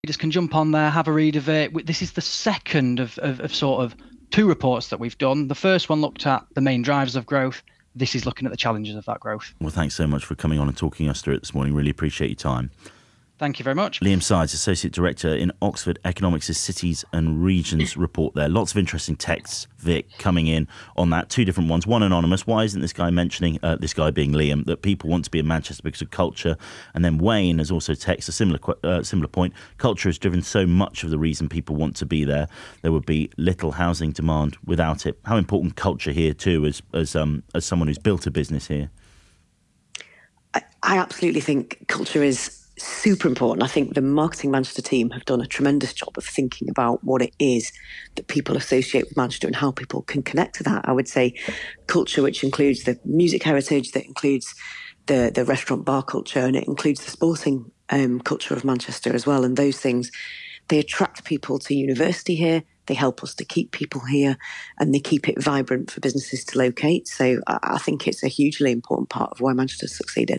readers can jump on there, have a read of it. This is the second of sort of two reports that we've done. The first one looked at the main drivers of growth. This is looking at the challenges of that growth. Well, thanks so much for coming on and talking us through it this morning. Really appreciate your time. Thank you very much. Liam Sides, Associate Director in Oxford Economics' Cities and Regions report there. Lots of interesting texts, Vic, coming in on that. Two different ones. One anonymous. Why isn't this guy mentioning, this guy being Liam, that people want to be in Manchester because of culture? And then Wayne has also texted a similar point. Culture has driven so much of the reason people want to be there. There would be little housing demand without it. How important culture here too, as someone who's built a business here? I absolutely think culture is super important. I think the Marketing Manchester team have done a tremendous job of thinking about what it is that people associate with Manchester and how people can connect to that. I would say culture, which includes the music heritage, that includes the restaurant bar culture, and it includes the sporting culture of Manchester as well. And those things, they attract people to university here. They help us to keep people here, and they keep it vibrant for businesses to locate. So I think it's a hugely important part of why Manchester's succeeded.